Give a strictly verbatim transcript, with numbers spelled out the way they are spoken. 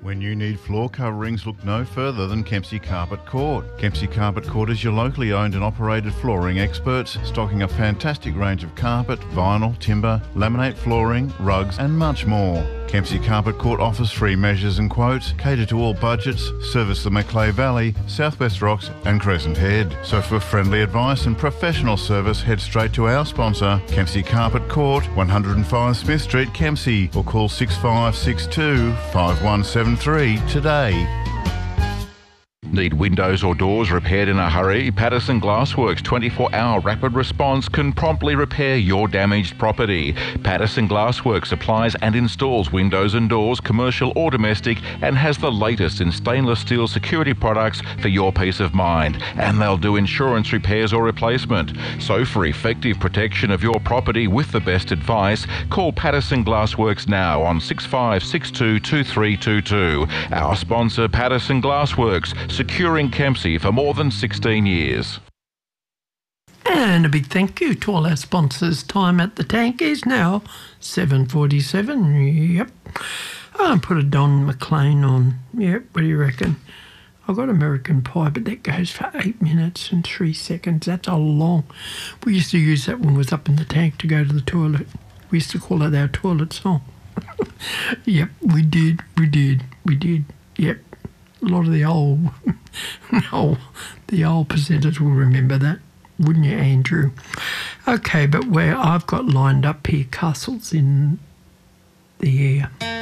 When you need floor coverings, look no further than Kempsey Carpet Court. Kempsey Carpet Court is your locally owned and operated flooring experts, stocking a fantastic range of carpet, vinyl, timber, laminate flooring, rugs and much more. Kempsey Carpet Court offers free measures and quotes, cater to all budgets, service the Macleay Valley, Southwest Rocks and Crescent Head. So for friendly advice and professional service, head straight to our sponsor, Kempsey Carpet Court, one oh five Smith Street, Kempsey, or call six five six two, five one seven three today. Need windows or doors repaired in a hurry? Patterson Glassworks' twenty-four hour rapid response can promptly repair your damaged property. Patterson Glassworks supplies and installs windows and doors, commercial or domestic, and has the latest in stainless steel security products for your peace of mind. And they'll do insurance repairs or replacement. So for effective protection of your property with the best advice, call Patterson Glassworks now on six five six two, two three two two. Our sponsor, Patterson Glassworks, securing Kempsey for more than sixteen years. And a big thank you to all our sponsors. Time at the tank is now seven forty-seven. Yep. I'll put a Don McLean on. Yep, what do you reckon? I've got American Pie, but that goes for eight minutes and three seconds. That's a long... We used to use that when we was up in the tank to go to the toilet. We used to call it our toilet song. Yep, we did, we did, we did. Yep. A lot of the old, no, the old presenters will remember that, wouldn't you, Andrew? Okay, but where I've got lined up here, Castles in the Air.